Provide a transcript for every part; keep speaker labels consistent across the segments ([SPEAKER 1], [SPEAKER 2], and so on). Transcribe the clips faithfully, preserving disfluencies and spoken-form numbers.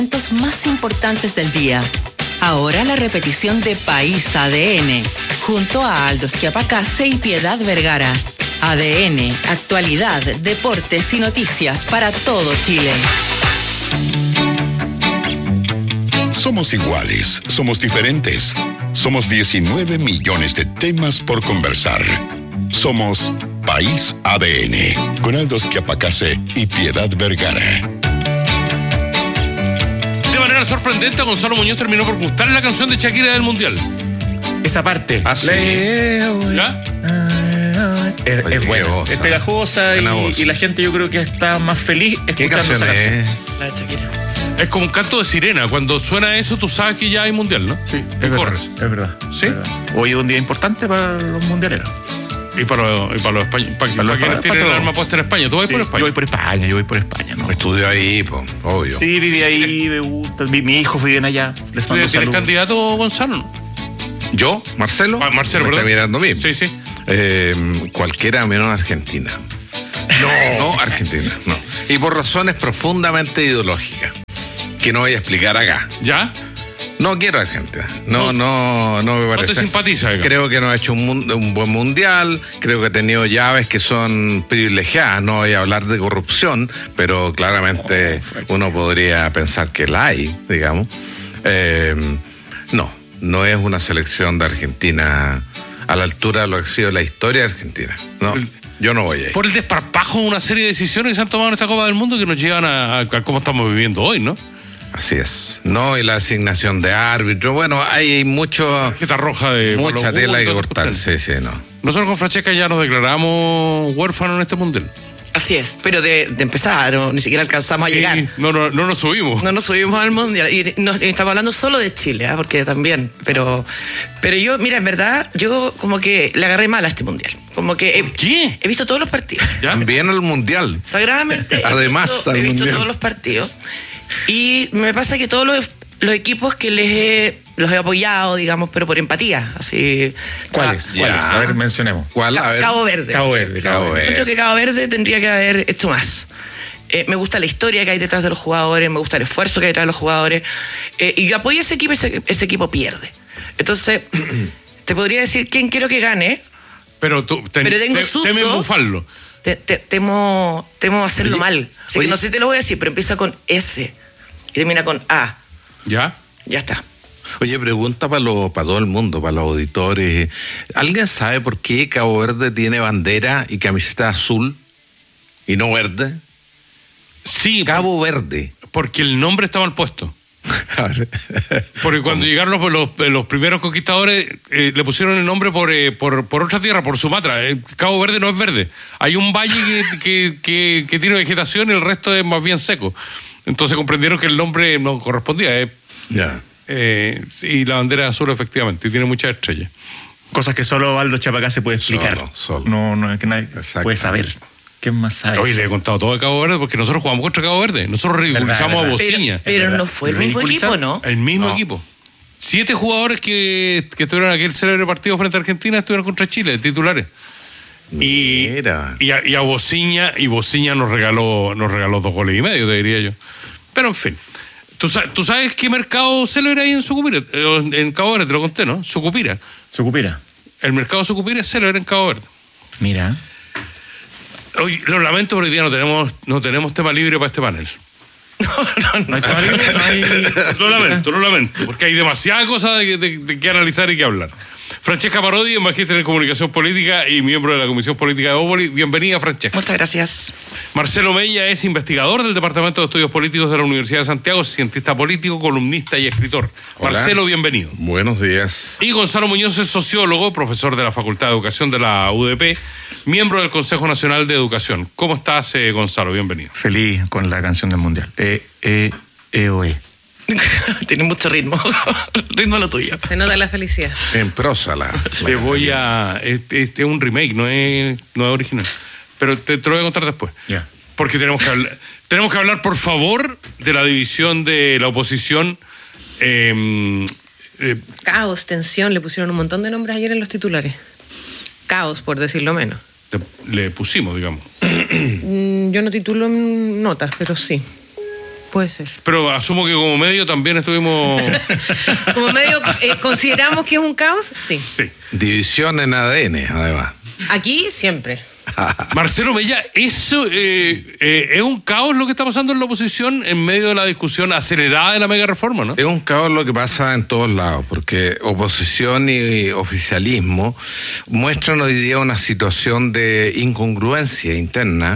[SPEAKER 1] más importantes del día. Ahora la repetición de País A D N, junto a Aldo Schiapacase y Piedad Vergara. A D N, actualidad, deportes y noticias para todo Chile.
[SPEAKER 2] Somos iguales, somos diferentes. Somos diecinueve millones de temas por conversar. Somos País A D N, con Aldo Schiapacase y Piedad Vergara.
[SPEAKER 3] De manera sorprendente, a Gonzalo Muñoz terminó por gustarle la canción de Shakira del Mundial.
[SPEAKER 4] Esa parte.
[SPEAKER 3] ¿Ah, sí?
[SPEAKER 4] ¿Ya? Es, es buena, es pegajosa y, y la gente yo creo que está más feliz escuchando esa canción. La de Shakira.
[SPEAKER 3] Es como un canto de sirena. Cuando suena eso, tú sabes que ya hay mundial, ¿no?
[SPEAKER 4] Sí,
[SPEAKER 3] y
[SPEAKER 4] es
[SPEAKER 3] corres.
[SPEAKER 4] Verdad, es verdad.
[SPEAKER 3] ¿Sí?
[SPEAKER 4] Es verdad. Hoy es un día importante para los mundialeros.
[SPEAKER 3] Y para, y para los españoles. Para, para, para quienes tienen el arma puesta en España. ¿Tú vas
[SPEAKER 4] sí,
[SPEAKER 3] por España?
[SPEAKER 4] Yo voy por España, yo voy por España, ¿no?
[SPEAKER 5] Estudio ahí, po, obvio.
[SPEAKER 4] Sí, viví ahí, me gusta. Mi, mi hijo vive allá. Les mando
[SPEAKER 3] ¿Tienes candidato, Gonzalo?
[SPEAKER 5] ¿Yo? ¿Marcelo?
[SPEAKER 3] Ah, Marcelo,
[SPEAKER 5] ¿Me
[SPEAKER 3] perdón.
[SPEAKER 5] está mirando bien?
[SPEAKER 3] Sí, sí.
[SPEAKER 5] Eh, cualquiera menos Argentina. No. No, Argentina, no. Y por razones profundamente ideológicas, que no voy a explicar acá.
[SPEAKER 3] ¿Ya?
[SPEAKER 5] No quiero a Argentina. No, no, no me parece.
[SPEAKER 3] ¿No te simpatiza? Acá?
[SPEAKER 5] Creo que no ha hecho un, un buen mundial. Creo que ha tenido llaves que son privilegiadas. No voy a hablar de corrupción, pero claramente uno podría pensar que la hay, digamos. Eh, no, no es una selección de Argentina a la altura de lo que ha sido la historia de Argentina. No, yo no voy ahí.
[SPEAKER 3] Por el desparpajo de una serie de decisiones que se han tomado en esta Copa del Mundo que nos llevan a, a, a cómo estamos viviendo hoy, ¿no?
[SPEAKER 5] Así es. No, y la asignación de árbitro. Bueno, hay mucho.
[SPEAKER 3] Tarjeta roja de.
[SPEAKER 5] Mucha tela hay que cortar. Sí, sí, no.
[SPEAKER 3] Nosotros con Francesca ya nos declaramos huérfanos en este mundial.
[SPEAKER 6] Así es, pero de, de empezar, no, ni siquiera alcanzamos
[SPEAKER 3] sí,
[SPEAKER 6] a llegar.
[SPEAKER 3] No, no, no nos subimos.
[SPEAKER 6] No nos subimos al mundial. Y, nos, y estamos hablando solo de Chile, ¿eh? Porque también. Pero pero yo, mira, en verdad, yo como que le agarré mal a este mundial. Como que he,
[SPEAKER 3] ¿Qué?
[SPEAKER 6] He visto todos los partidos.
[SPEAKER 5] ¿Ya? También el mundial.
[SPEAKER 6] Sagradamente.
[SPEAKER 5] Además,
[SPEAKER 6] he visto, he visto todos los partidos. Y me pasa que todos los, los equipos que les he, los he apoyado, digamos, pero por empatía. Así.
[SPEAKER 4] ¿Cuáles? ¿Cuáles? A ver, mencionemos.
[SPEAKER 5] ¿Cuál? A ver.
[SPEAKER 6] Cabo Verde.
[SPEAKER 4] Cabo Verde.
[SPEAKER 5] Cabo Verde.
[SPEAKER 6] Mucho que Cabo Verde tendría que haber hecho más. Eh, me gusta la historia que hay detrás de los jugadores, me gusta el esfuerzo que hay detrás de los jugadores. Eh, y yo apoyo a ese equipo y ese, ese equipo pierde. Entonces, te podría decir quién quiero que gane.
[SPEAKER 3] Pero tú ten,
[SPEAKER 6] pero tengo
[SPEAKER 3] te,
[SPEAKER 6] susto.
[SPEAKER 3] Teme bufarlo.
[SPEAKER 6] Te, te, temo, temo hacerlo oye, mal. Así oye. que no sé si te lo voy a decir, pero empieza con S y termina con A.
[SPEAKER 3] ¿Ya?
[SPEAKER 6] Ya está.
[SPEAKER 5] Oye, pregunta para lo, para todo el mundo, para los auditores. ¿Alguien sabe por qué Cabo Verde tiene bandera y camiseta azul y no verde?
[SPEAKER 3] Sí.
[SPEAKER 5] Cabo Verde.
[SPEAKER 3] Porque el nombre está mal puesto. Porque cuando llegaron los, los, los primeros conquistadores eh, le pusieron el nombre por, eh, por, por otra tierra, por Sumatra. Eh, Cabo Verde no es verde. Hay un valle que, que, que, que tiene vegetación y el resto es más bien seco. Entonces comprendieron que el nombre no correspondía. Eh.
[SPEAKER 5] Ya.
[SPEAKER 3] Eh, y la bandera azul efectivamente, y tiene muchas estrellas.
[SPEAKER 4] Cosas que solo Aldo Schiapacase puede explicar.
[SPEAKER 5] Solo, solo.
[SPEAKER 4] No, no es que nadie puede saber. ¿Qué más sabes?
[SPEAKER 3] Hoy le he contado todo de Cabo Verde porque nosotros jugamos contra Cabo Verde. Nosotros ridiculizamos verdad, a Bociña.
[SPEAKER 6] Pero, pero no fue el mismo equipo, ¿no?
[SPEAKER 3] El mismo
[SPEAKER 5] no.
[SPEAKER 3] equipo. Siete jugadores que, que tuvieron aquel célebre partido frente a Argentina estuvieron contra Chile, titulares. Y, y, a, y a Bociña, y Bociña nos regaló, nos regaló dos goles y medio, te diría yo. Pero en fin. ¿Tú sabes, ¿tú sabes qué mercado célebre hay en Sucupira? En Cabo Verde, te lo conté, ¿no? Sucupira.
[SPEAKER 4] Sucupira.
[SPEAKER 3] El mercado Sucupira es célebre en Cabo Verde.
[SPEAKER 4] Mira.
[SPEAKER 3] Hoy lo lamento, pero hoy día no tenemos, no tenemos tema libre para este panel.
[SPEAKER 6] No, no,
[SPEAKER 4] no hay tema libre, no hay...
[SPEAKER 3] Lo lamento, lo lamento, porque hay demasiadas cosas de, de, de que analizar y que hablar. Francesca Parodi, magíster en comunicación política y miembro de la Comisión Política de Bópoli. Bienvenida, Francesca.
[SPEAKER 6] Muchas gracias.
[SPEAKER 3] Marcelo Mella es investigador del Departamento de Estudios Políticos de la Universidad de Santiago, cientista político, columnista y escritor. Hola. Marcelo, bienvenido.
[SPEAKER 5] Buenos días.
[SPEAKER 3] Y Gonzalo Muñoz es sociólogo, profesor de la Facultad de Educación de la U D P, miembro del Consejo Nacional de Educación. ¿Cómo estás, eh, Gonzalo? Bienvenido.
[SPEAKER 4] Feliz con la canción del Mundial. E, E, E, O, E.
[SPEAKER 6] Tiene mucho ritmo. Ritmo lo tuyo.
[SPEAKER 7] Se nota la felicidad.
[SPEAKER 5] En prosa la.
[SPEAKER 3] Te voy a. Este, este es un remake, no es, no es original. Pero te, te lo voy a contar después.
[SPEAKER 4] Ya. Yeah.
[SPEAKER 3] Porque tenemos que hablar. Tenemos que hablar, por favor, de la división de la oposición. Eh,
[SPEAKER 7] eh, Caos, tensión, le pusieron un montón de nombres ayer en los titulares. Caos, por decirlo menos.
[SPEAKER 3] Le, le pusimos, digamos.
[SPEAKER 7] Yo no titulo en notas, pero sí. Puede ser.
[SPEAKER 3] Pero asumo que como medio también estuvimos...
[SPEAKER 7] Como medio eh, consideramos que es un caos, sí.
[SPEAKER 3] Sí.
[SPEAKER 5] División en A D N, además.
[SPEAKER 7] Aquí siempre.
[SPEAKER 3] Marcelo Mella, eso eh, eh, es un caos lo que está pasando en la oposición en medio de la discusión acelerada de la mega reforma, ¿no?
[SPEAKER 5] Es un caos lo que pasa en todos lados, porque oposición y oficialismo muestran hoy día una situación de incongruencia interna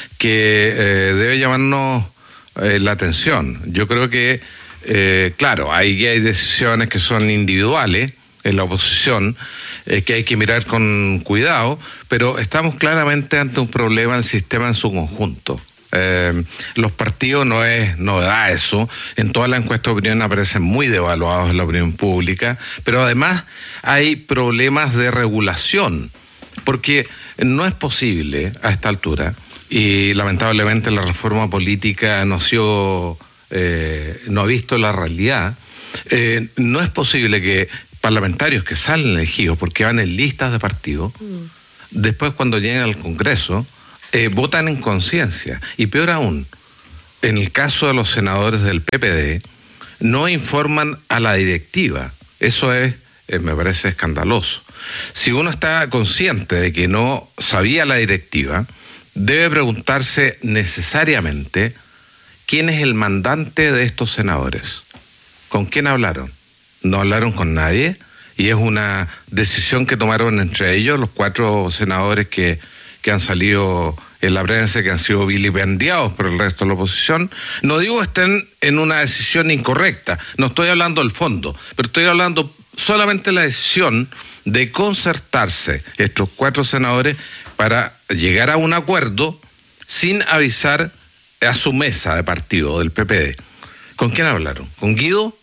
[SPEAKER 5] que eh, debe llamarnos eh, la atención. Yo creo que, eh, claro, hay, hay decisiones que son individuales en la oposición, eh, que hay que mirar con cuidado, pero estamos claramente ante un problema del sistema en su conjunto. Eh, los partidos no es novedad eso, en todas las encuestas de opinión aparecen muy devaluados en la opinión pública, pero además hay problemas de regulación, porque no es posible a esta altura, y lamentablemente la reforma política no ha sido, eh, no ha visto la realidad, eh, no es posible que parlamentarios que salen elegidos porque van en listas de partido, mm. después cuando llegan al Congreso, eh, votan en conciencia. Y peor aún, en el caso de los senadores del P P D, no informan a la directiva. Eso es, eh, me parece escandaloso. Si uno está consciente de que no sabía la directiva, debe preguntarse necesariamente quién es el mandante de estos senadores. ¿Con quién hablaron? No hablaron con nadie y es una decisión que tomaron entre ellos los cuatro senadores que, que han salido en la prensa, que han sido vilipendiados por el resto de la oposición. No digo que estén en una decisión incorrecta, no estoy hablando del fondo, pero estoy hablando solamente de la decisión de concertarse estos cuatro senadores para llegar a un acuerdo sin avisar a su mesa de partido del P P D. ¿Con quién hablaron? ¿Con Guido?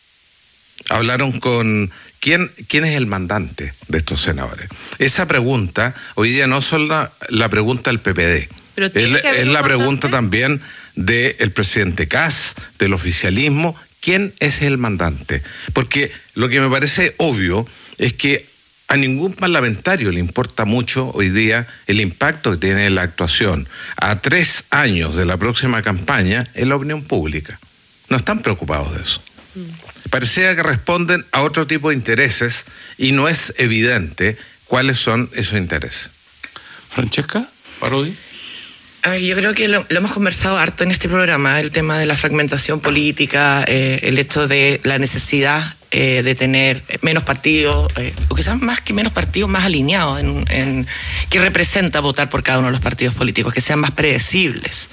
[SPEAKER 5] Hablaron con quién, quién es el mandante de estos senadores. Esa pregunta hoy día no es solo la, la pregunta del P P D,
[SPEAKER 7] Pero
[SPEAKER 5] es, es la pregunta también del presidente Kast, del oficialismo. ¿Quién es el mandante? Porque lo que me parece obvio es que a ningún parlamentario le importa mucho hoy día el impacto que tiene la actuación a tres años de la próxima campaña en la opinión pública. No están preocupados de eso. Mm. Parecía que responden a otro tipo de intereses y no es evidente cuáles son esos intereses.
[SPEAKER 3] Francesca Parodi.
[SPEAKER 6] A ver, yo creo que lo, lo hemos conversado harto en este programa, el tema de la fragmentación política, eh, el hecho de la necesidad eh, de tener menos partidos, eh, o quizás más que menos partidos, más alineados, en, en que representa votar por cada uno de los partidos políticos, que sean más predecibles.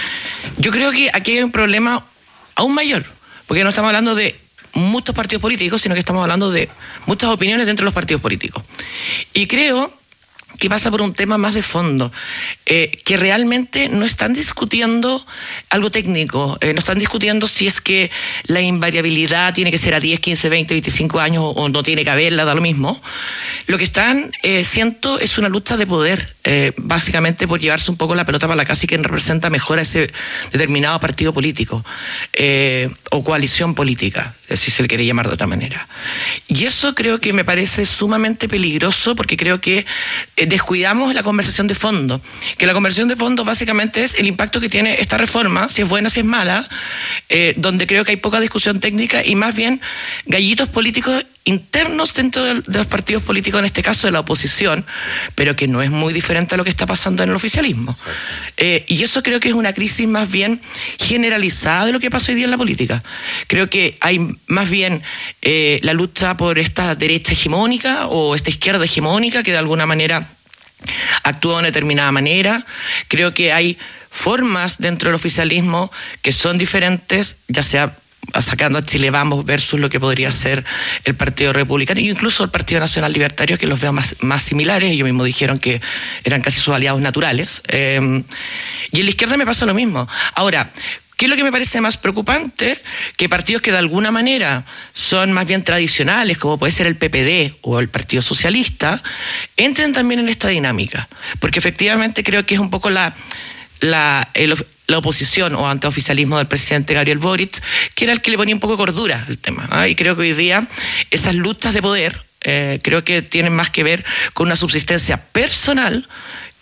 [SPEAKER 6] Yo creo que aquí hay un problema aún mayor, porque no estamos hablando de muchos partidos políticos, sino que estamos hablando de muchas opiniones dentro de los partidos políticos. Y creo que pasa por un tema más de fondo, eh, que realmente no están discutiendo algo técnico, eh, no están discutiendo si es que la invariabilidad tiene que ser a diez, quince, veinte, veinticinco años o no tiene que haberla, da lo mismo. Lo que están, eh, siento, es una lucha de poder, eh, básicamente por llevarse un poco la pelota para la casa y quien representa mejor a ese determinado partido político eh, o coalición política, si se le quiere llamar de otra manera. Y eso creo que me parece sumamente peligroso, porque creo que eh, descuidamos la conversación de fondo, que la conversación de fondo básicamente es el impacto que tiene esta reforma, si es buena, si es mala, eh, donde creo que hay poca discusión técnica y más bien gallitos políticos internos dentro de, de los partidos políticos, en este caso de la oposición, pero que no es muy diferente a lo que está pasando en el oficialismo. Eh, y eso creo que es una crisis más bien generalizada de lo que pasa hoy día en la política. Creo que hay más bien eh, la lucha por esta derecha hegemónica o esta izquierda hegemónica que de alguna manera actúa de una determinada manera. Creo que hay formas dentro del oficialismo que son diferentes, ya sea sacando a Chile Vamos versus lo que podría ser el Partido Republicano e incluso el Partido Nacional Libertario, que los veo más, más similares. Ellos mismos dijeron que eran casi sus aliados naturales. Eh, y en la izquierda me pasa lo mismo. Ahora, ¿qué es lo que me parece más preocupante? Que partidos que de alguna manera son más bien tradicionales, como puede ser el P P D o el Partido Socialista, entren también en esta dinámica. Porque efectivamente creo que es un poco la... La, el, la oposición o antioficialismo del presidente Gabriel Boric, que era el que le ponía un poco de cordura al tema, ¿eh? Y creo que hoy día esas luchas de poder eh, creo que tienen más que ver con una subsistencia personal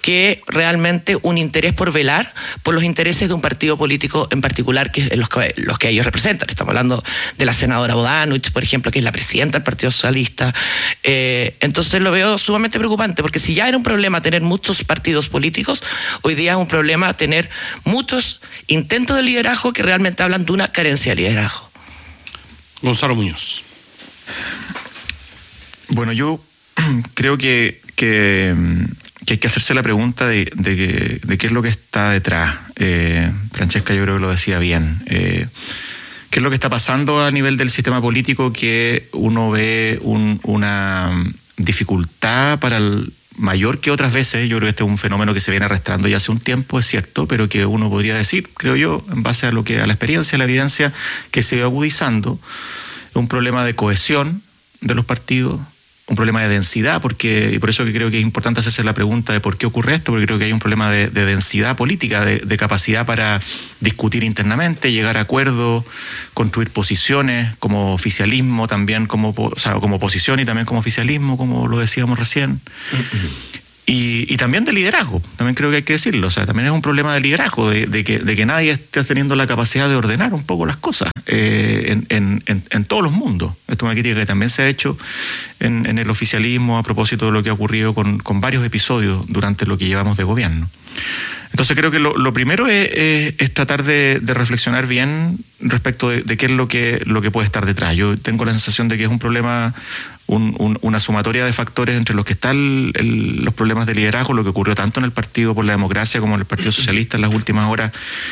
[SPEAKER 6] que realmente un interés por velar por los intereses de un partido político en particular, que es los que, los que ellos representan. Estamos hablando de la senadora Bodanovich, por ejemplo, que es la presidenta del Partido Socialista. Eh, entonces lo veo sumamente preocupante, porque si ya era un problema tener muchos partidos políticos, hoy día es un problema tener muchos intentos de liderazgo que realmente hablan de una carencia de liderazgo.
[SPEAKER 3] Gonzalo Muñoz.
[SPEAKER 8] Bueno, yo creo que, que, que hay que hacerse la pregunta de, de, de qué es lo que está detrás. Eh, Francesca yo creo que lo decía bien. Eh, ¿Qué es lo que está pasando a nivel del sistema político? Que uno ve un, una dificultad para el mayor que otras veces. Yo creo que este es un fenómeno que se viene arrastrando ya hace un tiempo, es cierto, pero que uno podría decir, creo yo, en base a lo que a la experiencia, a la evidencia, que se va agudizando. Es un problema de cohesión de los partidos, un problema de densidad, porque y por eso que creo que es importante hacerse la pregunta de por qué ocurre esto, porque creo que hay un problema de, de densidad política, de, de capacidad para discutir internamente, llegar a acuerdos, construir posiciones como oficialismo, también como, o sea, como oposición y también como oficialismo, como lo decíamos recién. Y, y también de liderazgo, también creo que hay que decirlo, o sea, también es un problema de liderazgo, de, de, que, de que nadie esté teniendo la capacidad de ordenar un poco las cosas eh, en, en, en, en todos los mundos. Esto es una crítica que también se ha hecho en, en el oficialismo a propósito de lo que ha ocurrido con, con varios episodios durante lo que llevamos de gobierno. Entonces creo que lo, lo primero es, es, es tratar de, de reflexionar bien respecto de, de qué es lo que, lo que puede estar detrás. Yo tengo la sensación de que es un problema, un, un, una sumatoria de factores entre los que están el, los problemas de liderazgo, lo que ocurrió tanto en el Partido por la Democracia como en el Partido Socialista en las últimas horas.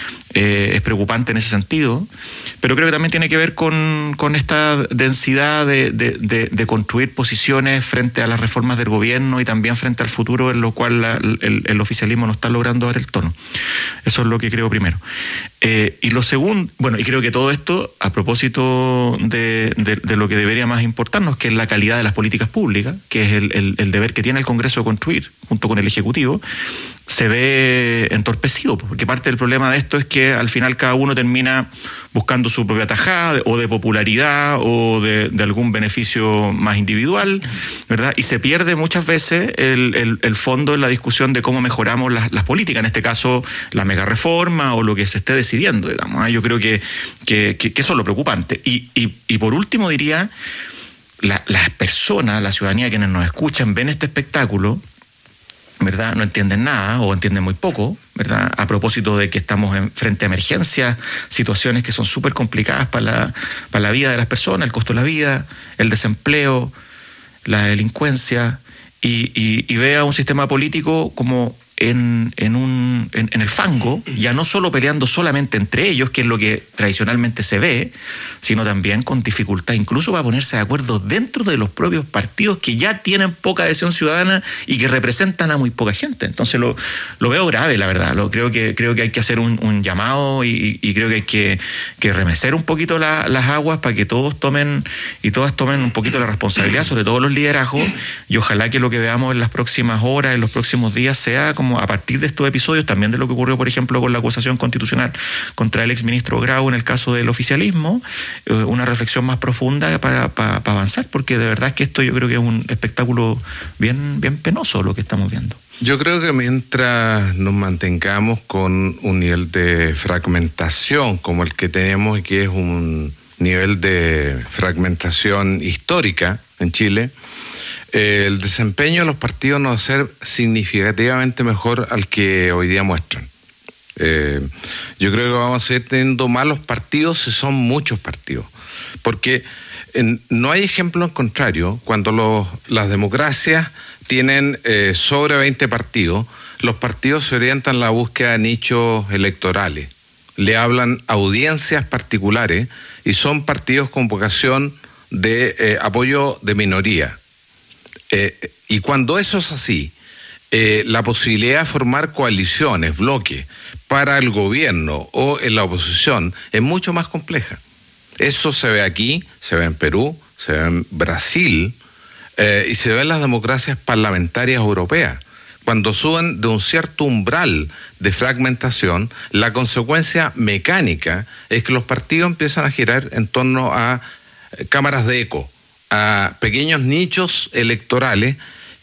[SPEAKER 8] Eh, es preocupante en ese sentido, pero creo que también tiene que ver con, con esta densidad de, de, de, de construir posiciones frente a las reformas del gobierno y también frente al futuro, en lo cual la, el, el oficialismo no está logrando dar el tono. Eso es lo que creo primero. Eh, y lo segundo, bueno, y creo que todo esto, a propósito de, de, de lo que debería más importarnos, que es la calidad de las políticas públicas, que es el, el, el deber que tiene el Congreso de construir, junto con el Ejecutivo, se ve entorpecido, porque parte del problema de esto es que al final cada uno termina buscando su propia tajada o de popularidad o de, de algún beneficio más individual, ¿verdad? Y se pierde muchas veces el, el, el fondo en la discusión de cómo mejoramos las, las políticas, en este caso la mega reforma o lo que se esté decidiendo, digamos. Yo creo que, que, que, que eso es lo preocupante. Y, y, y por último diría, la, las personas, la ciudadanía, quienes nos escuchan, ven este espectáculo, ¿verdad? No entienden nada o entienden muy poco, ¿verdad? A propósito de que estamos en, frente a emergencias, situaciones que son súper complicadas para la, para la vida de las personas, el costo de la vida, el desempleo, la delincuencia, y, y, y ve a un sistema político como en, en, un, en, en el fango, ya no solo peleando solamente entre ellos, que es lo que tradicionalmente se ve, sino también con dificultad incluso para ponerse de acuerdo dentro de los propios partidos que ya tienen poca adhesión ciudadana y que representan a muy poca gente. Entonces lo, lo veo grave, la verdad. Lo, creo, que, creo que hay que hacer un, un llamado y, y creo que hay que, que remecer un poquito la, las aguas para que todos tomen y todas tomen un poquito la responsabilidad, sobre todo los liderazgos, y ojalá que lo que veamos en las próximas horas, en los próximos días, sea como a partir de estos episodios, también de lo que ocurrió, por ejemplo, con la acusación constitucional contra el exministro Grau en el caso del oficialismo, eh, una reflexión más profunda para, para, para avanzar, porque de verdad es que esto yo creo que es un espectáculo bien, bien penoso lo que estamos viendo.
[SPEAKER 5] Yo creo que mientras nos mantengamos con un nivel de fragmentación como el que tenemos, y que es un nivel de fragmentación histórica en Chile, Eh, el desempeño de los partidos no va a ser significativamente mejor al que hoy día muestran. Eh, yo creo que vamos a seguir teniendo malos partidos si son muchos partidos, porque en, no hay ejemplo en contrario. Cuando los, las democracias tienen eh, sobre veinte partidos, los partidos se orientan a la búsqueda de nichos electorales, le hablan a audiencias particulares y son partidos con vocación de eh, apoyo de minoría. Eh, y cuando eso es así, eh, la posibilidad de formar coaliciones, bloques, para el gobierno o en la oposición es mucho más compleja. Eso se ve aquí, se ve en Perú, se ve en Brasil eh, y se ve en las democracias parlamentarias europeas. Cuando suben de un cierto umbral de fragmentación, la consecuencia mecánica es que los partidos empiezan a girar en torno a cámaras de eco, a pequeños nichos electorales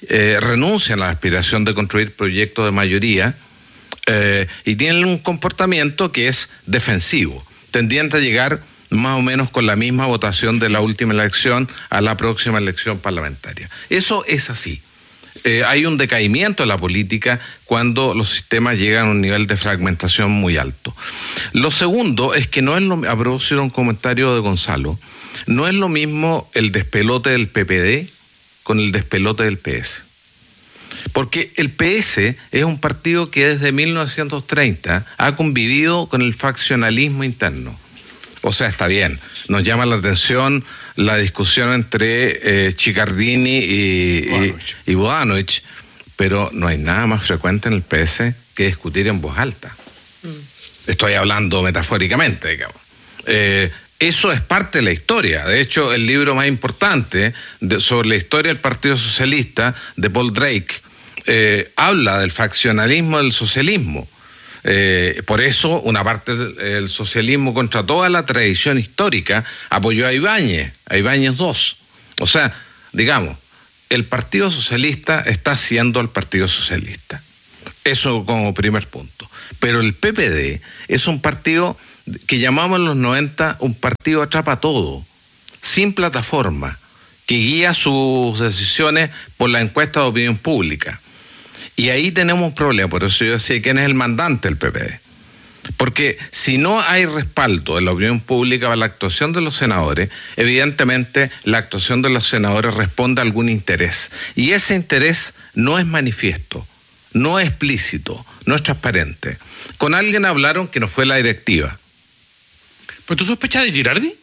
[SPEAKER 5] eh, renuncian a la aspiración de construir proyectos de mayoría eh, y tienen un comportamiento que es defensivo, tendiente a llegar más o menos con la misma votación de la última elección a la próxima elección parlamentaria. Eso es así. Eh, hay un decaimiento de la política cuando los sistemas llegan a un nivel de fragmentación muy alto. Lo segundo es que no es lo a producir un comentario de Gonzalo, no es lo mismo el despelote del P P D con el despelote del P S. Porque el P S es un partido que desde mil novecientos treinta ha convivido con el faccionalismo interno. O sea, está bien, nos llama la atención la discusión entre eh, Chiccardini y, y, y Bodanovich, pero no hay nada más frecuente en el P S que discutir en voz alta. Mm. Estoy hablando metafóricamente, digamos. Eh, eso es parte de la historia. De hecho, el libro más importante de, sobre la historia del Partido Socialista, de Paul Drake, eh, habla del faccionalismo del socialismo. Eh, por eso una parte del socialismo, contra toda la tradición histórica, apoyó a Ibáñez, a Ibáñez dos. O sea, digamos, el Partido Socialista está siendo el Partido Socialista. Eso como primer punto. Pero el P P D es un partido que llamamos en los noventa un partido atrapa todo, sin plataforma, que guía sus decisiones por la encuesta de opinión pública. Y ahí tenemos un problema, por eso yo decía, ¿quién es el mandante del P P D? Porque si no hay respaldo de la opinión pública para la actuación de los senadores, evidentemente la actuación de los senadores responde a algún interés. Y ese interés no es manifiesto, no es explícito, no es transparente. Con alguien hablaron que no fue la directiva.
[SPEAKER 3] ¿Pero tú sospechas de Girardi?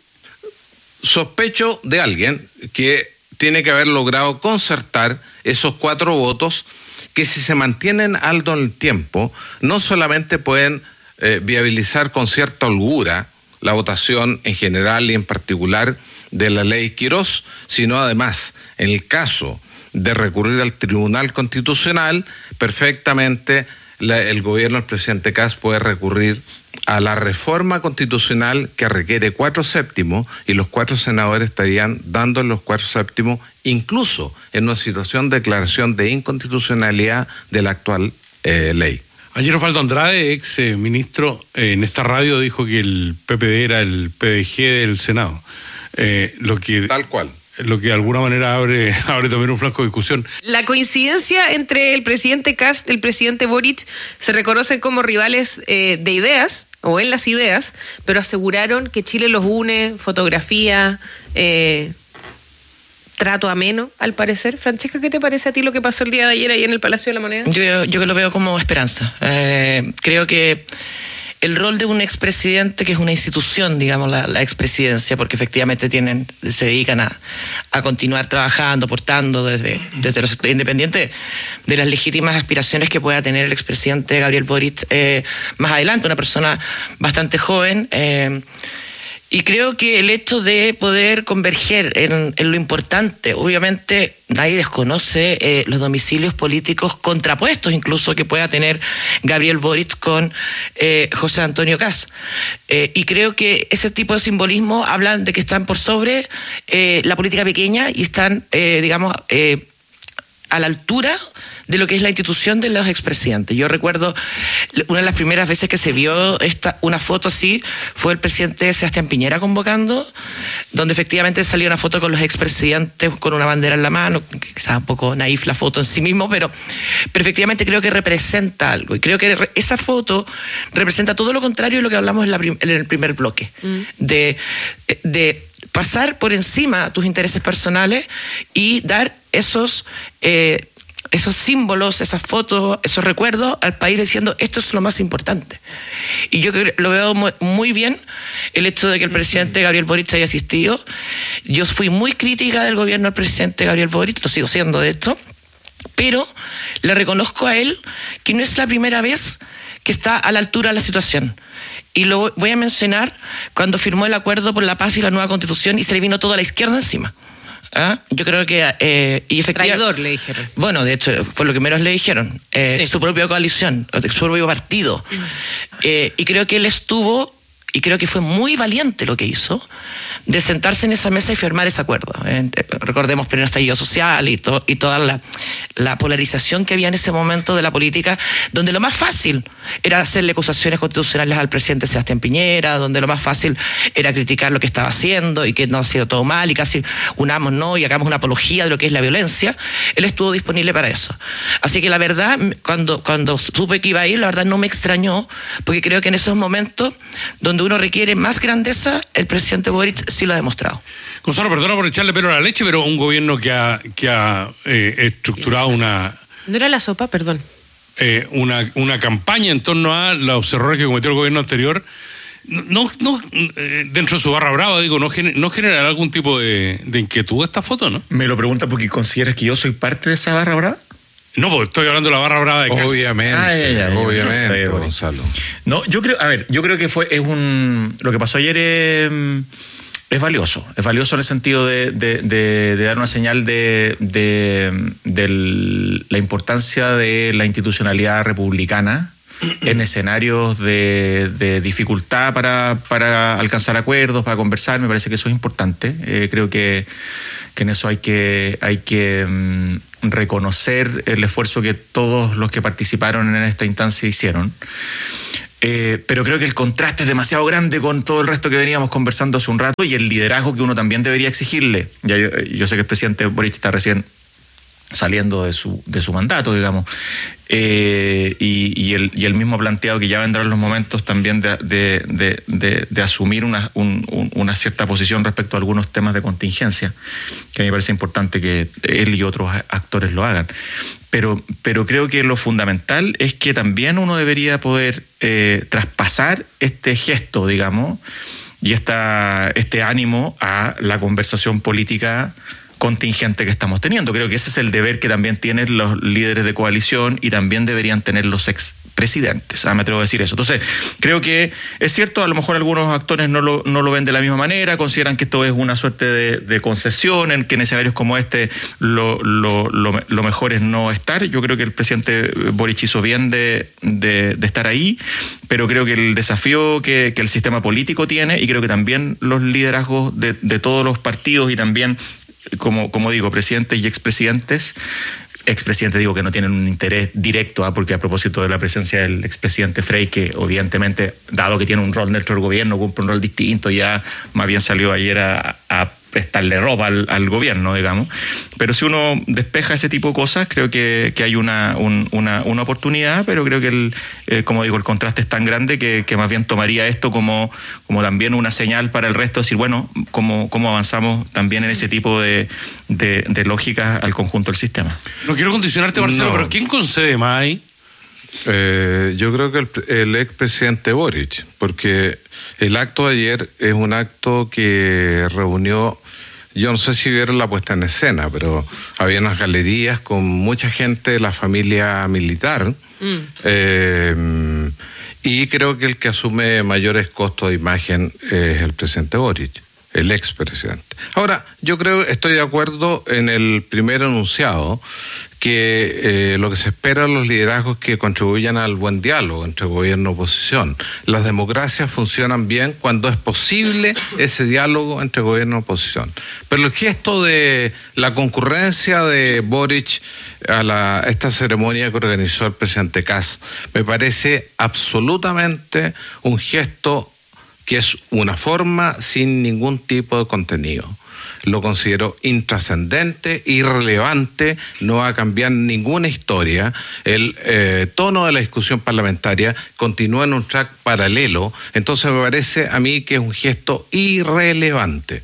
[SPEAKER 5] Sospecho de alguien que tiene que haber logrado concertar esos cuatro votos que, si se mantienen alto en el tiempo, no solamente pueden eh, viabilizar con cierta holgura la votación en general y en particular de la ley Quirós, sino además, en el caso de recurrir al Tribunal Constitucional, perfectamente la, el gobierno del presidente Kast puede recurrir a la reforma constitucional que requiere cuatro séptimos, y los cuatro senadores estarían dando los cuatro séptimos, incluso en una situación de declaración de inconstitucionalidad de la actual eh, ley.
[SPEAKER 3] Ayer Osvaldo Andrade, ex eh, ministro, eh, en esta radio dijo que el P P D era el P D G del Senado. Eh, lo que,
[SPEAKER 5] Tal cual.
[SPEAKER 3] Lo que de alguna manera abre, abre también un flanco de discusión.
[SPEAKER 7] La coincidencia entre el presidente Kast y el presidente Boric se reconocen como rivales eh, de ideas, o en las ideas, pero aseguraron que Chile los une, fotografía, eh, trato ameno, al parecer. Francesca, ¿qué te parece a ti lo que pasó el día de ayer ahí en el Palacio de la Moneda?
[SPEAKER 6] Yo, yo que lo veo como esperanza. Eh, creo que el rol de un expresidente, que es una institución, digamos, la, la expresidencia, porque efectivamente tienen, se dedican a, a continuar trabajando, aportando desde, desde los sectores independientes de las legítimas aspiraciones que pueda tener el expresidente Gabriel Boric eh, más adelante, una persona bastante joven. Eh, Y creo que el hecho de poder converger en, en lo importante, obviamente nadie desconoce eh, los domicilios políticos contrapuestos incluso que pueda tener Gabriel Boric con eh, José Antonio Kast. Eh, y creo que ese tipo de simbolismo hablan de que están por sobre eh, la política pequeña y están, eh, digamos, eh, a la altura de lo que es la institución de los expresidentes. Yo recuerdo una de las primeras veces que se vio esta, una foto así, fue el presidente Sebastián Piñera convocando, donde efectivamente salió una foto con los expresidentes con una bandera en la mano, quizás un poco naif la foto en sí mismo, pero, pero efectivamente creo que representa algo. Y creo que esa foto representa todo lo contrario de lo que hablamos en, la, en el primer bloque, mm. de, de pasar por encima tus intereses personales y dar esos... Eh, esos símbolos, esas fotos, esos recuerdos al país diciendo esto es lo más importante. Y yo lo veo muy bien el hecho de que el presidente Gabriel Boric haya asistido. Yo fui muy crítica del gobierno del presidente Gabriel Boric, lo sigo siendo de esto, pero le reconozco a él que no es la primera vez que está a la altura de la situación. Y lo voy a mencionar cuando firmó el acuerdo por la paz y la nueva constitución y se le vino toda la izquierda encima. ¿Ah? Yo creo que eh, y efectivamente,
[SPEAKER 7] traidor le dijeron.
[SPEAKER 6] Bueno, de hecho fue lo que menos le dijeron, eh, sí. Su propia coalición, su propio partido. Mm. eh, y creo que él estuvo y creo que fue muy valiente lo que hizo, de sentarse en esa mesa y firmar ese acuerdo. Eh, recordemos pleno estallido social y, to, y toda la, la polarización que había en ese momento de la política, donde lo más fácil era hacerle acusaciones constitucionales al presidente Sebastián Piñera, donde lo más fácil era criticar lo que estaba haciendo y que no ha sido todo mal y casi unamos, ¿no? Y hagamos una apología de lo que es la violencia. Él estuvo disponible para eso. Así que la verdad, cuando, cuando supe que iba a ir, la verdad no me extrañó, porque creo que en esos momentos donde uno requiere más grandeza, el presidente Boric sí lo ha demostrado.
[SPEAKER 3] Gonzalo, perdona por echarle pelo a la leche, pero un gobierno que ha, que ha eh, estructurado una...
[SPEAKER 7] ¿No era la sopa? Perdón.
[SPEAKER 3] Eh, una, una campaña en torno a los errores que cometió el gobierno anterior, no, no eh, dentro de su barra brava, digo, no, gener, no generará algún tipo de, de inquietud esta foto, ¿no?
[SPEAKER 8] Me lo pregunta porque consideras que yo soy parte de esa barra brava.
[SPEAKER 3] No, porque estoy hablando de la barra brava de Cast.
[SPEAKER 5] Obviamente, ah, ya, ya, obviamente, ya, Gonzalo.
[SPEAKER 8] No, yo creo, a ver, yo creo que fue, es un, lo que pasó ayer es, es valioso, es valioso en el sentido de, de, de, de dar una señal de, de, de la importancia de la institucionalidad republicana en escenarios de, de dificultad para, para alcanzar acuerdos, para conversar. Me parece que eso es importante. Eh, creo que, que en eso hay que, hay que um, reconocer el esfuerzo que todos los que participaron en esta instancia hicieron. Eh, pero creo que el contraste es demasiado grande con todo el resto que veníamos conversando hace un rato y el liderazgo que uno también debería exigirle. Ya yo, yo sé que el presidente Boric está recién saliendo de su, de su mandato, digamos, eh, y, y, el, y el mismo planteado que ya vendrán los momentos también de, de, de, de, de asumir una, un, un, una cierta posición respecto a algunos temas de contingencia, que a mí me parece importante que él y otros actores lo hagan. Pero, pero creo que lo fundamental es que también uno debería poder eh, traspasar este gesto, digamos, y esta, este ánimo a la conversación política contingente que estamos teniendo. Creo que ese es el deber que también tienen los líderes de coalición y también deberían tener los expresidentes. Ah, me atrevo a decir eso. Entonces, creo que es cierto, a lo mejor algunos actores no lo, no lo ven de la misma manera, consideran que esto es una suerte de, de concesión, en que en escenarios como este lo, lo, lo, lo mejor es no estar. Yo creo que el presidente Boric hizo bien de, de, de estar ahí, pero creo que el desafío que, que el sistema político tiene, y creo que también los liderazgos de, de todos los partidos y también Como, como digo, presidentes y expresidentes, expresidentes digo que no tienen un interés directo, ¿eh? Porque a propósito de la presencia del expresidente Frey, que evidentemente, dado que tiene un rol dentro del gobierno, cumple un rol distinto, ya más bien salió ayer a, a prestarle ropa al, al gobierno, digamos. Pero si uno despeja ese tipo de cosas, creo que, que hay una, un, una, una oportunidad, pero creo que, el, eh, como digo, el contraste es tan grande que, que más bien tomaría esto como, como también una señal para el resto, decir, bueno, cómo, cómo avanzamos también en ese tipo de, de, de lógica al conjunto del sistema.
[SPEAKER 3] No quiero condicionarte, Marcelo, no. Pero ¿quién concede más ahí?
[SPEAKER 5] Eh, yo creo que el, el expresidente Boric, porque el acto de ayer es un acto que reunió, yo no sé si vieron la puesta en escena, pero había unas galerías con mucha gente de la familia militar, mm. eh, y creo que el que asume mayores costos de imagen es el presidente Boric, el expresidente. Ahora, yo creo, estoy de acuerdo en el primer enunciado, que eh, lo que se espera de los liderazgos es que contribuyan al buen diálogo entre gobierno y oposición. Las democracias funcionan bien cuando es posible ese diálogo entre gobierno y oposición. Pero el gesto de la concurrencia de Boric a, la, a esta ceremonia que organizó el presidente Kast me parece absolutamente un gesto que es una forma sin ningún tipo de contenido. Lo considero intrascendente, irrelevante, no va a cambiar ninguna historia. El eh, tono de la discusión parlamentaria continúa en un track paralelo, entonces me parece a mí que es un gesto irrelevante.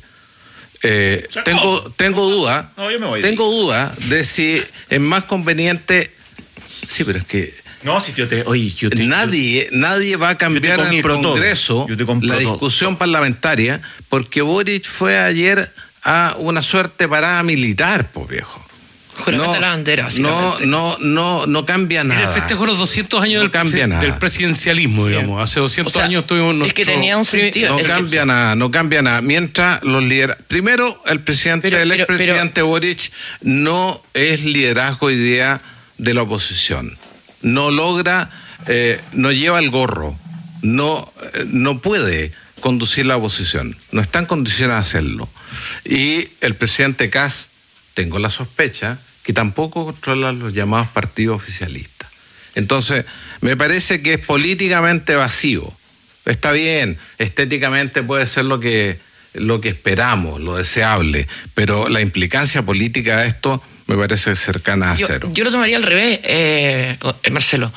[SPEAKER 5] Eh, tengo tengo duda,
[SPEAKER 8] no, yo me voy
[SPEAKER 5] tengo duda de si es más conveniente. Sí, pero es que
[SPEAKER 8] No, si yo te, oye, yo te,
[SPEAKER 5] nadie,
[SPEAKER 8] yo,
[SPEAKER 5] nadie va a cambiar en el Congreso la discusión todo. parlamentaria, porque Boric fue ayer a una suerte parada militar, pues viejo.
[SPEAKER 6] No, la bandera,
[SPEAKER 5] no, no, no, no cambia nada.
[SPEAKER 3] En el festejo de los doscientos años no del, presi- del presidencialismo, digamos. Bien. Hace doscientos o sea, años tuvimos nuestro...
[SPEAKER 6] Es que tenía un sentido.
[SPEAKER 5] No cambia que... nada, no cambia nada. Mientras los liderazgos... Primero, el presidente, pero, el pero, expresidente pero... Boric no es liderazgo idea de la oposición. No logra, eh, no lleva el gorro, no, no puede conducir la oposición, no está en condiciones de hacerlo. Y el presidente Kast, tengo la sospecha, que tampoco controla los llamados partidos oficialistas. Entonces, me parece que es políticamente vacío. Está bien, estéticamente puede ser lo que, lo que esperamos, lo deseable, pero la implicancia política de esto me parece cercana a
[SPEAKER 6] yo,
[SPEAKER 5] cero.
[SPEAKER 6] Yo lo tomaría al revés, eh, Marcelo.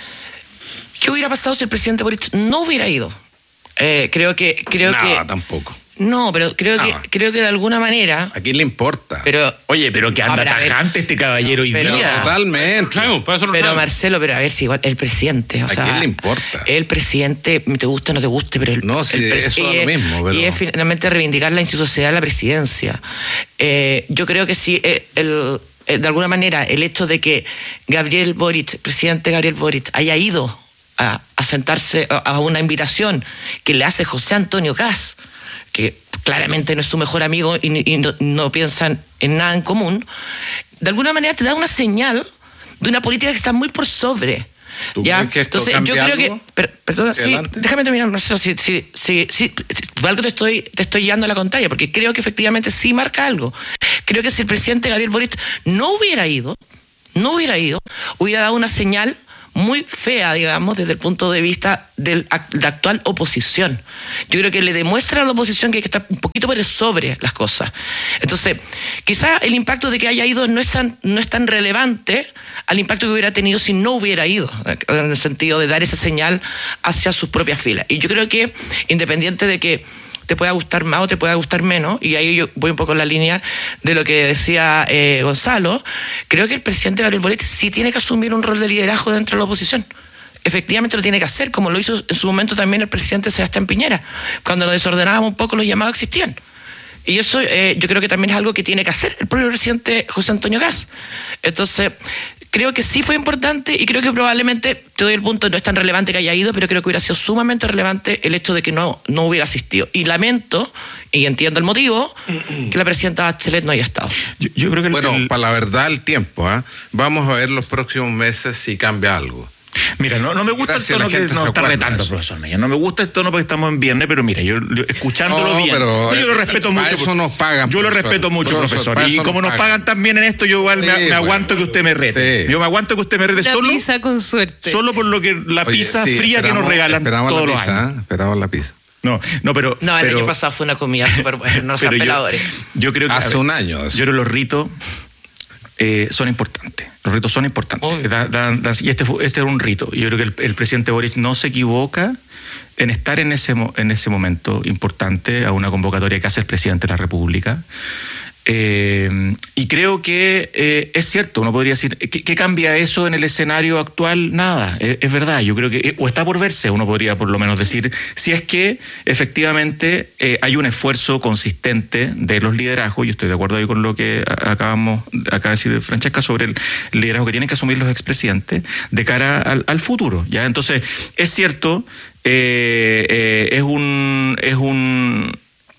[SPEAKER 6] ¿Qué hubiera pasado si el presidente Boric no hubiera ido? Eh, creo que... Creo
[SPEAKER 5] Nada,
[SPEAKER 6] que,
[SPEAKER 5] tampoco.
[SPEAKER 6] No, pero creo
[SPEAKER 5] no.
[SPEAKER 6] que creo que de alguna manera...
[SPEAKER 5] ¿A quién le importa?
[SPEAKER 6] Pero,
[SPEAKER 4] Oye, pero que anda tajante este caballero hoy
[SPEAKER 6] pero,
[SPEAKER 4] día.
[SPEAKER 5] Totalmente.
[SPEAKER 6] Pero Marcelo, pero a ver si igual el presidente... O
[SPEAKER 5] ¿A
[SPEAKER 6] sea,
[SPEAKER 5] quién le importa?
[SPEAKER 6] El presidente, te guste o no te guste, pero... El,
[SPEAKER 5] no, sí,
[SPEAKER 6] el
[SPEAKER 5] eso es lo mismo. Pero...
[SPEAKER 6] Y es finalmente reivindicar la institucionalidad de la presidencia. Eh, yo creo que sí, el, el, el, de alguna manera, el hecho de que Gabriel Boric, presidente Gabriel Boric, haya ido a, a sentarse a, a una invitación que le hace José Antonio Kast, que claramente no es su mejor amigo y, y no, no piensan en nada en común, de alguna manera te da una señal de una política que está muy por sobre.
[SPEAKER 5] ¿Tú
[SPEAKER 6] ¿ya?
[SPEAKER 5] crees que esto
[SPEAKER 6] Entonces,
[SPEAKER 5] cambia
[SPEAKER 6] yo creo
[SPEAKER 5] algo?
[SPEAKER 6] que. Per, perdón, sí,
[SPEAKER 5] ¿Adelante?
[SPEAKER 6] déjame terminar, Marcelo. Si, si, si, si, por algo te estoy, te estoy llevando a la contraria, porque creo que efectivamente sí marca algo. Creo que si el presidente Gabriel Boric no hubiera ido, no hubiera ido, hubiera dado una señal muy fea, digamos, desde el punto de vista de la actual oposición. Yo creo que le demuestra a la oposición que hay que estar un poquito por el sobre las cosas. Entonces, quizá el impacto de que haya ido no es tan, no es tan relevante al impacto que hubiera tenido si no hubiera ido, en el sentido de dar esa señal hacia sus propias filas. Y yo creo que, independiente de que te pueda gustar más o te pueda gustar menos, y ahí yo voy un poco en la línea de lo que decía eh, Gonzalo, creo que el presidente Gabriel Boric sí tiene que asumir un rol de liderazgo dentro de la oposición. Efectivamente lo tiene que hacer, como lo hizo en su momento también el presidente Sebastián Piñera, cuando nos desordenábamos un poco los llamados existían. Y eso eh, yo creo que también es algo que tiene que hacer el propio presidente José Antonio Kast. Entonces, creo que sí fue importante y creo que probablemente, te doy el punto, no es tan relevante que haya ido, pero creo que hubiera sido sumamente relevante el hecho de que no, no hubiera asistido. Y lamento, y entiendo el motivo, que la presidenta Bachelet no haya estado.
[SPEAKER 8] Yo, yo creo que el,
[SPEAKER 5] bueno,
[SPEAKER 8] el...
[SPEAKER 5] para la verdad el tiempo, ¿eh? Vamos a ver los próximos meses si cambia algo.
[SPEAKER 8] Mira, no, no me gusta el tono que nos está retando, profesor Mella. No me gusta el tono porque estamos en viernes, pero mira, yo, yo escuchándolo
[SPEAKER 5] no,
[SPEAKER 8] bien.
[SPEAKER 5] Pero,
[SPEAKER 8] yo lo respeto mucho.
[SPEAKER 5] Eso nos pagan.
[SPEAKER 8] Yo lo respeto mucho, profesor. profesor. Y como nos pagan. pagan también en esto, yo igual sí, me, me bueno, aguanto que usted me rete. Sí. Yo me aguanto que usted me rete
[SPEAKER 7] la
[SPEAKER 8] solo.
[SPEAKER 7] Pizza con suerte.
[SPEAKER 8] Solo por lo que la
[SPEAKER 5] Oye,
[SPEAKER 8] pizza
[SPEAKER 5] sí,
[SPEAKER 8] fría que nos regalan todos los años.
[SPEAKER 5] ¿eh? Esperamos la pizza.
[SPEAKER 8] No, no, pero.
[SPEAKER 6] No, el
[SPEAKER 8] pero,
[SPEAKER 6] año pasado fue una comida súper buena, no sean peladores.
[SPEAKER 8] Yo creo que.
[SPEAKER 5] Hace
[SPEAKER 8] ver,
[SPEAKER 5] un año.
[SPEAKER 8] Yo creo que los ritos eh, son importantes. Los ritos son importantes. Da, da, da, y este, este era un rito. Y yo creo que el, el presidente Boric no se equivoca en estar en ese, en ese momento importante a una convocatoria que hace el presidente de la República. Eh, y creo que eh, es cierto, uno podría decir, ¿qué, ¿qué cambia eso en el escenario actual? Nada, es, es verdad, yo creo que, o está por verse, uno podría por lo menos decir, si es que efectivamente eh, hay un esfuerzo consistente de los liderazgos, y estoy de acuerdo ahí con lo que acabamos, acaba de decir Francesca sobre el liderazgo que tienen que asumir los expresidentes de cara al, al futuro, ¿ya? Entonces, es cierto, eh, eh, es un... Es un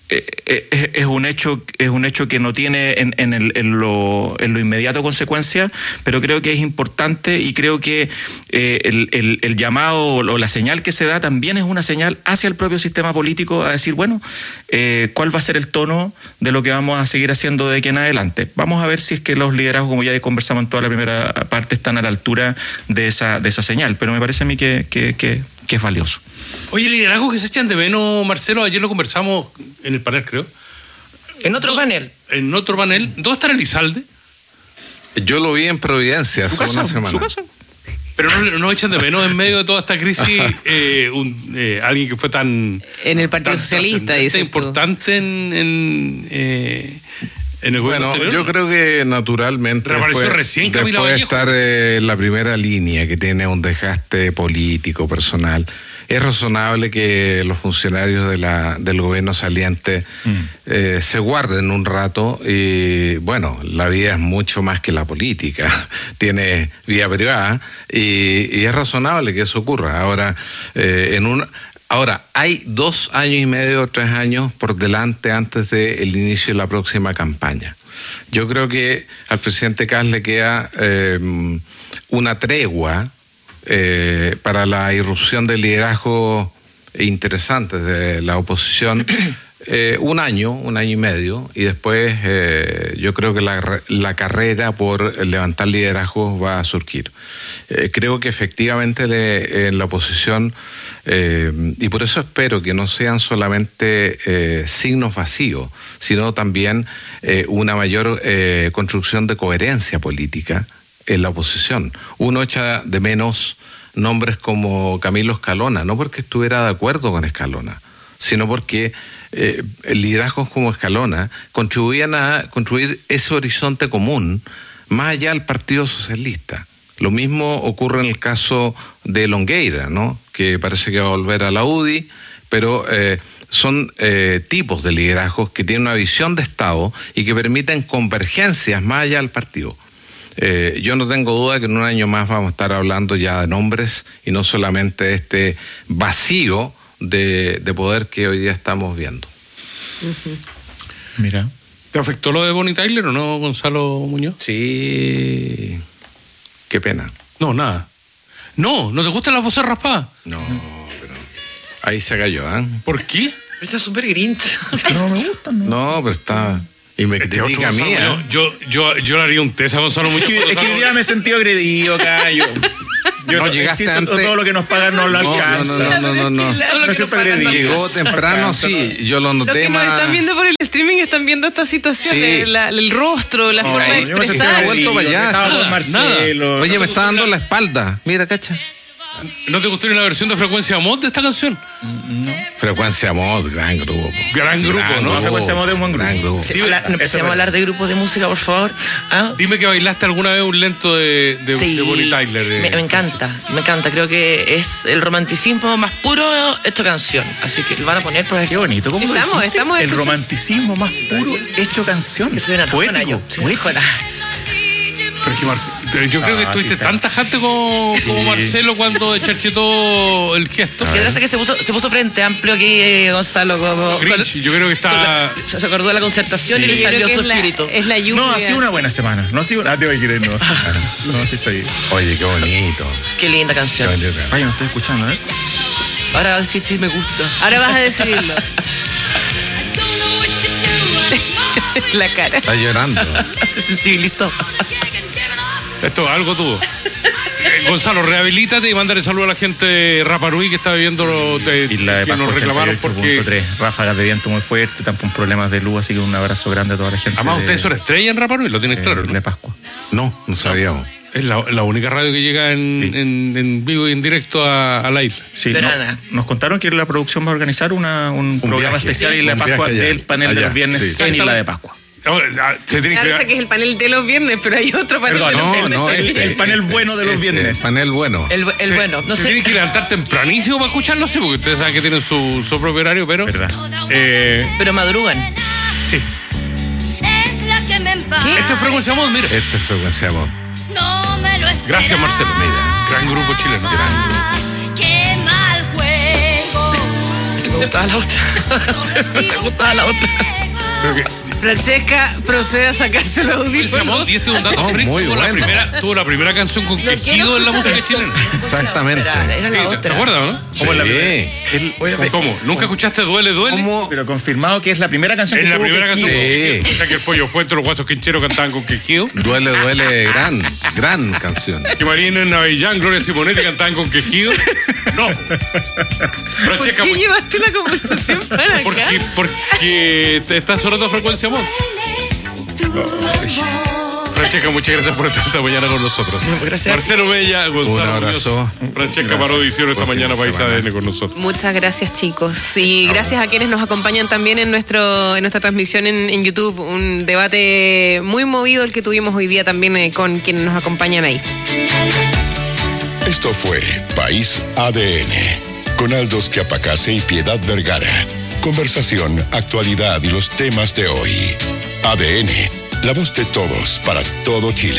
[SPEAKER 8] es un hecho es un hecho que no tiene en, en, el, en, lo, en lo inmediato consecuencia, pero creo que es importante y creo que eh, el, el, el llamado o la señal que se da también es una señal hacia el propio sistema político a decir, bueno, eh, ¿cuál va a ser el tono de lo que vamos a seguir haciendo de aquí en adelante? Vamos a ver si es que los liderazgos, como ya conversamos en toda la primera parte, están a la altura de esa, de esa señal, pero me parece a mí que, que, que, que es valioso.
[SPEAKER 3] Oye, el liderazgo que se echan de menos, Marcelo, ayer lo conversamos en el panel, creo.
[SPEAKER 6] En otro panel.
[SPEAKER 3] En otro panel. ¿Dónde está Elizalde?
[SPEAKER 5] Yo lo vi en Providencia hace una semana. ¿Su casa?
[SPEAKER 3] Pero no, no echan de menos en medio de toda esta crisis eh, un, eh, alguien que fue tan...
[SPEAKER 7] En el Partido Socialista, dice.
[SPEAKER 3] importante en... en eh, En el
[SPEAKER 5] bueno, yo creo que naturalmente
[SPEAKER 3] reapareció
[SPEAKER 5] después,
[SPEAKER 3] recién Camila
[SPEAKER 5] después de
[SPEAKER 3] Vallejo.
[SPEAKER 5] estar eh, en la primera línea que tiene un desgaste político, personal, es razonable que los funcionarios de la, del gobierno saliente mm. eh, se guarden un rato y bueno, la vida es mucho más que la política, tiene vida privada y, y es razonable que eso ocurra. Ahora, eh, en un... Ahora, hay dos años y medio o tres años por delante antes del inicio de la próxima campaña. Yo creo que al presidente Kast le queda eh, una tregua eh, para la irrupción del liderazgo interesantes de la oposición. Eh, un año, un año y medio, y después eh, yo creo que la, la carrera por levantar liderazgos va a surgir. Eh, creo que efectivamente le, en la oposición, eh, y por eso espero que no sean solamente eh, signos vacíos, sino también eh, una mayor eh, construcción de coherencia política en la oposición. Uno echa de menos nombres como Camilo Escalona, no porque estuviera de acuerdo con Escalona, sino porque eh, liderazgos como Escalona contribuían a construir ese horizonte común más allá del Partido Socialista. Lo mismo ocurre en el caso de Longueira, ¿no? Que parece que va a volver a la U D I, pero eh, son eh, tipos de liderazgos que tienen una visión de Estado y que permiten convergencias más allá del partido. Eh, yo no tengo duda que en un año más vamos a estar hablando ya de nombres y no solamente de este vacío de, de poder que hoy día estamos viendo.
[SPEAKER 8] Uh-huh. Mira.
[SPEAKER 3] ¿Te afectó lo de Bonnie Tyler o no, Gonzalo Muñoz?
[SPEAKER 5] Sí. Qué pena.
[SPEAKER 3] No, nada. No, ¿no te gustan las voces raspadas?
[SPEAKER 5] No, pero ahí se cayó, ¿eh?
[SPEAKER 3] ¿Por qué?
[SPEAKER 6] Está súper grinch.
[SPEAKER 8] No me gusta, ¿no?
[SPEAKER 5] No, pero está... Y me
[SPEAKER 3] Este
[SPEAKER 5] critica a mí, ¿eh?
[SPEAKER 3] Yo, yo, yo le haría un test a Gonzalo Muñoz.
[SPEAKER 8] Es que, es que hoy día me he sentido agredido, Cayo. Yo
[SPEAKER 5] No,
[SPEAKER 8] no,
[SPEAKER 5] llegaste
[SPEAKER 8] insisto,
[SPEAKER 5] antes.
[SPEAKER 8] todo lo que nos pagan no lo
[SPEAKER 5] No,
[SPEAKER 8] alcanza.
[SPEAKER 5] no, no, no, no, no.
[SPEAKER 8] Me siento agredido.
[SPEAKER 5] Llegó temprano, sí, yo lo
[SPEAKER 7] Los
[SPEAKER 5] noté
[SPEAKER 7] que nos
[SPEAKER 5] más.
[SPEAKER 7] están viendo por el streaming están viendo esta situación,
[SPEAKER 5] Sí.
[SPEAKER 7] eh, la- el rostro, la
[SPEAKER 8] No,
[SPEAKER 7] forma de
[SPEAKER 8] yo me sentí
[SPEAKER 7] expresar.
[SPEAKER 5] Me he vuelto para allá.
[SPEAKER 8] Estaba con
[SPEAKER 3] Nada,
[SPEAKER 8] Marcelo.
[SPEAKER 5] Oye, me está dando la espalda. Mira, cacha.
[SPEAKER 3] ¿No te gustó ni la versión de Frecuencia Mod de esta canción?
[SPEAKER 5] Frecuencia Mod, gran grupo.
[SPEAKER 3] Gran grupo, ¿no?
[SPEAKER 8] No, Frecuencia Mod es un buen grupo.
[SPEAKER 5] Gran grupo.
[SPEAKER 6] Sí,
[SPEAKER 3] Sí,
[SPEAKER 6] hola,
[SPEAKER 3] eso
[SPEAKER 6] no empecemos
[SPEAKER 8] es
[SPEAKER 6] a hablar de grupos de música, por favor. ¿Ah?
[SPEAKER 3] Dime que bailaste alguna vez un lento de, de,
[SPEAKER 6] Sí,
[SPEAKER 3] de Bonnie Tyler. eh.
[SPEAKER 6] me, me encanta, me encanta. Creo que es el romanticismo más puro hecho canción. Así que lo van a poner por ahí.
[SPEAKER 8] Qué bonito. ¿Cómo lo
[SPEAKER 7] Estamos,
[SPEAKER 8] dijiste?
[SPEAKER 7] estamos
[SPEAKER 8] El
[SPEAKER 7] escuchando.
[SPEAKER 8] romanticismo más puro hecho canción.
[SPEAKER 6] Que soy una rojona
[SPEAKER 8] Poético.
[SPEAKER 6] yo. Soy una rojona.
[SPEAKER 3] Pero es que Mar- yo creo que
[SPEAKER 8] Ah,
[SPEAKER 3] estuviste
[SPEAKER 8] sí, está.
[SPEAKER 3] tan tajante como, como
[SPEAKER 8] Sí.
[SPEAKER 3] Marcelo cuando charchetó el gesto.
[SPEAKER 6] Qué gracia que se puso, se puso frente amplio aquí, eh, Gonzalo. Como,
[SPEAKER 3] Grinch, yo creo que está...
[SPEAKER 6] con- se acordó de la concertación
[SPEAKER 8] Sí.
[SPEAKER 6] y le
[SPEAKER 7] Yo creo
[SPEAKER 6] salió
[SPEAKER 7] que
[SPEAKER 6] su
[SPEAKER 7] es la,
[SPEAKER 6] espíritu.
[SPEAKER 7] es la lluvia.
[SPEAKER 8] No, ha sido una buena semana. No ha sido una. Ah, te voy a querer, no. No, sí está bien.
[SPEAKER 5] Oye, qué bonito.
[SPEAKER 6] Qué linda
[SPEAKER 5] Qué
[SPEAKER 6] canción.
[SPEAKER 5] bonito.
[SPEAKER 8] Ay, no estoy escuchando, ¿eh?
[SPEAKER 6] Ahora va a decir si me gusta.
[SPEAKER 7] Ahora vas a decidirlo. La cara.
[SPEAKER 5] Está llorando.
[SPEAKER 6] Se sensibilizó.
[SPEAKER 3] Esto algo tuvo. Eh, Gonzalo, rehabilítate y mándale saludo a la gente de Rapanui que está viviendo lo de,
[SPEAKER 8] Isla de
[SPEAKER 3] que
[SPEAKER 8] Pascua
[SPEAKER 3] nos reclamaron
[SPEAKER 8] ochenta y ocho
[SPEAKER 3] porque...
[SPEAKER 8] punto tres. Ráfagas de viento muy fuerte, tampoco problemas de luz, así que un abrazo grande a toda la gente.
[SPEAKER 3] Además,
[SPEAKER 8] de-
[SPEAKER 3] ustedes son estrella en Rapanui, lo tienes
[SPEAKER 8] de-
[SPEAKER 3] claro,
[SPEAKER 8] de
[SPEAKER 3] ¿no?
[SPEAKER 8] Pascua.
[SPEAKER 5] No, no sabíamos.
[SPEAKER 3] Es la, la única radio que llega en,
[SPEAKER 8] Sí.
[SPEAKER 3] en, en vivo y en directo a, a la isla.
[SPEAKER 8] Sí, no,
[SPEAKER 6] Verana.
[SPEAKER 8] nos contaron que la producción va a organizar una, un, programa
[SPEAKER 5] viaje,
[SPEAKER 8] especial
[SPEAKER 5] sí,
[SPEAKER 8] en la
[SPEAKER 5] un
[SPEAKER 8] Pascua
[SPEAKER 5] viaje allá,
[SPEAKER 8] del panel de
[SPEAKER 5] allá,
[SPEAKER 8] los viernes
[SPEAKER 5] sí.
[SPEAKER 8] en Isla de Pascua.
[SPEAKER 3] Ahora, se tiene
[SPEAKER 7] Parece que
[SPEAKER 3] que...
[SPEAKER 7] es el panel de los viernes, pero hay otro panel
[SPEAKER 8] Perdón,
[SPEAKER 7] de los
[SPEAKER 5] No,
[SPEAKER 7] viernes.
[SPEAKER 5] no,
[SPEAKER 8] el-
[SPEAKER 5] este,
[SPEAKER 8] el panel bueno de los
[SPEAKER 5] este,
[SPEAKER 8] viernes.
[SPEAKER 5] Panel bueno.
[SPEAKER 6] El, el
[SPEAKER 3] se-
[SPEAKER 6] bueno, no
[SPEAKER 3] se
[SPEAKER 6] sé.
[SPEAKER 3] tienen que levantar tempranísimo para escucharlo, sí, porque ustedes saben que tienen su, su propio horario, pero...
[SPEAKER 8] ¿Verdad?
[SPEAKER 3] Eh,
[SPEAKER 6] Pero madrugan.
[SPEAKER 3] sí.
[SPEAKER 9] ¿Qué?
[SPEAKER 3] Este es Frecuencia Mod, mira.
[SPEAKER 5] Este es Frecuencia Mod.
[SPEAKER 9] No me lo
[SPEAKER 3] Gracias, Marcelo. Mira, gran grupo chileno.
[SPEAKER 9] Gran Qué mal juego.
[SPEAKER 6] Es que me gustaba la otra. Me gustaba la otra.
[SPEAKER 3] Pero que-
[SPEAKER 7] Francesca procede a sacarse los
[SPEAKER 3] Frecuencia Mod,
[SPEAKER 7] audífonos.
[SPEAKER 3] y este es un dato
[SPEAKER 5] No,
[SPEAKER 3] freak,
[SPEAKER 5] muy
[SPEAKER 3] tuvo, la
[SPEAKER 5] bueno.
[SPEAKER 3] primera, tuvo la primera canción con
[SPEAKER 7] quiero
[SPEAKER 3] quejido en la
[SPEAKER 7] escuchar.
[SPEAKER 3] música chilena.
[SPEAKER 5] Exactamente.
[SPEAKER 6] Era, era
[SPEAKER 3] Sí,
[SPEAKER 6] la
[SPEAKER 3] ¿te-
[SPEAKER 6] otra.
[SPEAKER 3] ¿Te acuerdas, no?
[SPEAKER 8] ¿Cómo es la
[SPEAKER 5] Sí.
[SPEAKER 8] primera? El-
[SPEAKER 3] ¿Cómo? ¿Nunca escuchaste Duele, Duele?
[SPEAKER 5] ¿Cómo?
[SPEAKER 8] Pero confirmado que es la primera canción
[SPEAKER 3] Es
[SPEAKER 8] que
[SPEAKER 3] la
[SPEAKER 8] tuvo
[SPEAKER 3] primera canción.
[SPEAKER 8] quejido.
[SPEAKER 5] Sí.
[SPEAKER 3] O sea que el Pollo Fuente, los Guasos Quincheros cantaban con quejido.
[SPEAKER 5] Duele, duele, gran, gran canción.
[SPEAKER 3] Que Marina Navellán, Gloria Simonetti cantaban con quejido. No.
[SPEAKER 7] ¿Por
[SPEAKER 3] Francesca,
[SPEAKER 7] qué
[SPEAKER 3] mu-
[SPEAKER 7] llevaste la conversación para acá?
[SPEAKER 3] porque, porque te estás sonando Frecuencia Mod. Francesca, muchas gracias por estar esta mañana con nosotros.
[SPEAKER 6] Gracias.
[SPEAKER 3] Marcelo Bella, Gonzalo
[SPEAKER 5] Un abrazo.
[SPEAKER 3] Muñoz, Francesca
[SPEAKER 5] Gracias.
[SPEAKER 3] Parodi hicieron esta
[SPEAKER 5] Buen fin
[SPEAKER 3] mañana
[SPEAKER 5] de
[SPEAKER 3] País
[SPEAKER 5] semana.
[SPEAKER 3] A D N con nosotros.
[SPEAKER 7] Muchas gracias, chicos. Y gracias a quienes nos acompañan también en nuestro en nuestra transmisión en, en YouTube. Un debate muy movido el que tuvimos hoy día también eh, con quienes nos acompañan ahí.
[SPEAKER 2] Esto fue País A D N, con Aldos Quiapacase y Piedad Vergara. Conversación, actualidad y los temas de hoy. A D N, la voz de todos para todo Chile.